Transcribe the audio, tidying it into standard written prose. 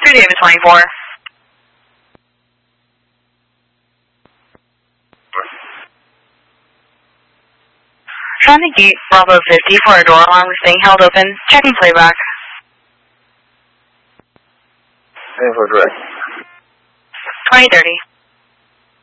3 David 24. Founding gate Bravo 50 for a door alarm was being held open. Checking playback. Info direct. 2030.